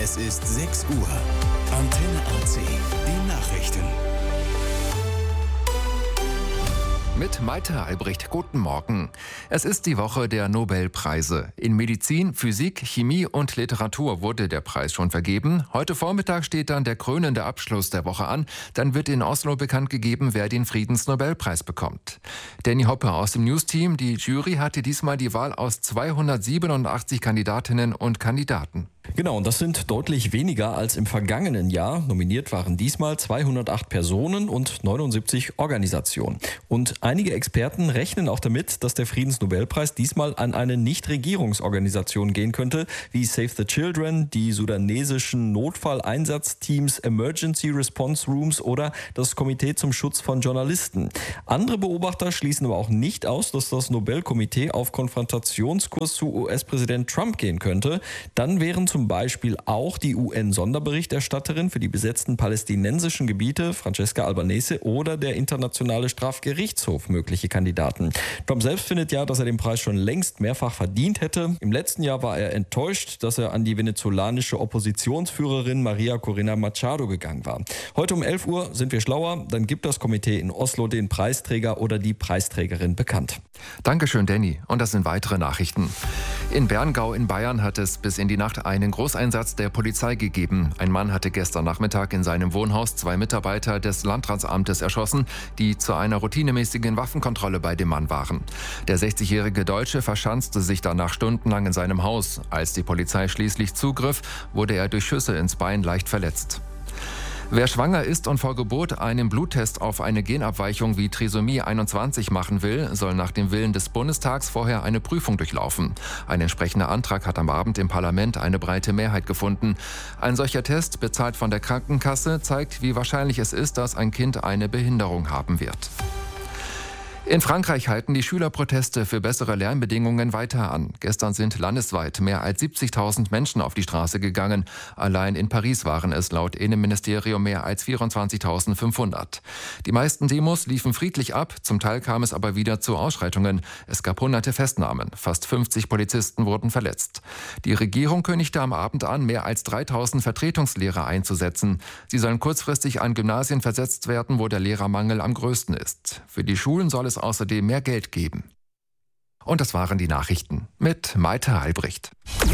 Es ist 6 Uhr. Antenne AC. Die Nachrichten. Mit Maite Albrecht, guten Morgen. Es ist die Woche der Nobelpreise. In Medizin, Physik, Chemie und Literatur wurde der Preis schon vergeben. Heute Vormittag steht dann der krönende Abschluss der Woche an. Dann wird in Oslo bekannt gegeben, wer den Friedensnobelpreis bekommt. Danny Hoppe aus dem News-Team. Die Jury hatte diesmal die Wahl aus 287 Kandidatinnen und Kandidaten. Genau, und das sind deutlich weniger als im vergangenen Jahr. Nominiert waren diesmal 208 Personen und 79 Organisationen. Und einige Experten rechnen auch damit, dass der Friedensnobelpreis diesmal an eine Nichtregierungsorganisation gehen könnte, wie Save the Children, die sudanesischen Notfalleinsatzteams, Emergency Response Rooms oder das Komitee zum Schutz von Journalisten. Andere Beobachter schließen aber auch nicht aus, dass das Nobelkomitee auf Konfrontationskurs zu US-Präsident Trump gehen könnte. Dann wären zum Beispiel auch die UN-Sonderberichterstatterin für die besetzten palästinensischen Gebiete, Francesca Albanese, oder der Internationale Strafgerichtshof mögliche Kandidaten. Trump selbst findet ja, dass er den Preis schon längst mehrfach verdient hätte. Im letzten Jahr war er enttäuscht, dass er an die venezolanische Oppositionsführerin Maria Corina Machado gegangen war. Heute um 11 Uhr sind wir schlauer. Dann gibt das Komitee in Oslo den Preisträger oder die Preisträgerin bekannt. Dankeschön, Danny. Und das sind weitere Nachrichten. In Berngau in Bayern hat es bis in die Nacht einen Großeinsatz der Polizei gegeben. Ein Mann hatte gestern Nachmittag in seinem Wohnhaus 2 Mitarbeiter des Landratsamtes erschossen, die zu einer routinemäßigen Waffenkontrolle bei dem Mann waren. Der 60-jährige Deutsche verschanzte sich danach stundenlang in seinem Haus. Als die Polizei schließlich zugriff, wurde er durch Schüsse ins Bein leicht verletzt. Wer schwanger ist und vor Geburt einen Bluttest auf eine Genabweichung wie Trisomie 21 machen will, soll nach dem Willen des Bundestags vorher eine Prüfung durchlaufen. Ein entsprechender Antrag hat am Abend im Parlament eine breite Mehrheit gefunden. Ein solcher Test, bezahlt von der Krankenkasse, zeigt, wie wahrscheinlich es ist, dass ein Kind eine Behinderung haben wird. In Frankreich halten die Schülerproteste für bessere Lernbedingungen weiter an. Gestern sind landesweit mehr als 70.000 Menschen auf die Straße gegangen. Allein in Paris waren es laut Innenministerium mehr als 24.500. Die meisten Demos liefen friedlich ab, zum Teil kam es aber wieder zu Ausschreitungen. Es gab hunderte Festnahmen, fast 50 Polizisten wurden verletzt. Die Regierung kündigte am Abend an, mehr als 3.000 Vertretungslehrer einzusetzen. Sie sollen kurzfristig an Gymnasien versetzt werden, wo der Lehrermangel am größten ist. Für die Schulen soll es außerdem mehr Geld geben. Und das waren die Nachrichten mit Maite Albrecht.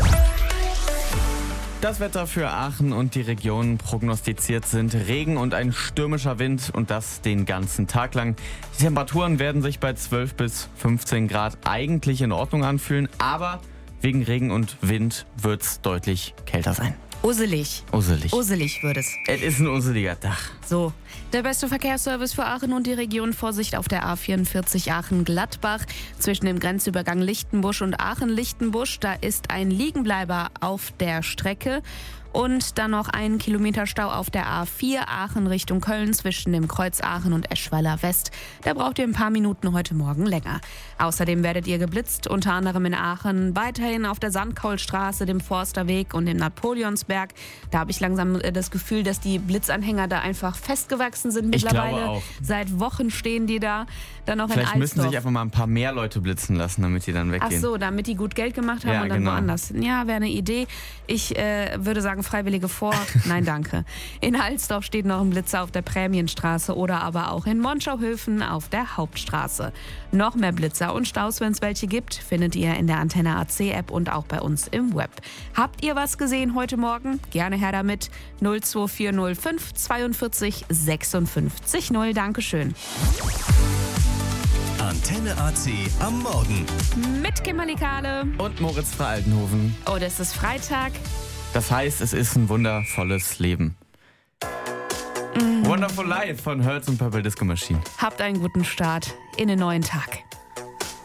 Das Wetter für Aachen und die Region prognostiziert sind Regen und ein stürmischer Wind und das den ganzen Tag lang. Die Temperaturen werden sich bei 12 bis 15 Grad eigentlich in Ordnung anfühlen, aber wegen Regen und Wind wird es deutlich kälter sein. Usselig. Usselig wird es. Es ist ein usseliger Tag. So, der beste Verkehrsservice für Aachen und die Region. Vorsicht auf der A44 Aachen-Gladbach. Zwischen dem Grenzübergang Lichtenbusch und Aachen-Lichtenbusch, da ist ein Liegenbleiber auf der Strecke. Und dann noch 1 Kilometer Stau auf der A4 Aachen Richtung Köln zwischen dem Kreuz Aachen und Eschweiler West. Da braucht ihr ein paar Minuten heute Morgen länger. Außerdem werdet ihr geblitzt, unter anderem in Aachen, weiterhin auf der Sandkaulstraße, dem Forsterweg und dem Napoleonsberg. Da habe ich langsam das Gefühl, dass die Blitzanhänger da einfach festgewachsen sind mittlerweile. Ich glaube auch. Seit Wochen stehen die da. Dann noch Vielleicht in müssen Alsdorf. sich einfach mal ein paar mehr Leute blitzen lassen, damit die dann weggehen. Ach so, damit die gut Geld gemacht haben Ja, und dann genau. woanders. Ja, wäre eine Idee. Ich würde sagen, Freiwillige vor. Nein, danke. In Alsdorf steht noch ein Blitzer auf der Prämienstraße oder aber auch in Monschauhöfen auf der Hauptstraße. Noch mehr Blitzer und Staus, wenn es welche gibt, findet ihr in der Antenne AC App und auch bei uns im Web. Habt ihr was gesehen heute Morgen? Gerne her damit. 02405 42 56 0. Dankeschön. Antenne AC am Morgen. Mit Kimberly Kahle. Und Moritz Frau Altenhofen. Oh, das ist Freitag. Das heißt, es ist ein wundervolles Leben. Wonderful Life von Hertz und Purple Disco Machine. Habt einen guten Start in den neuen Tag.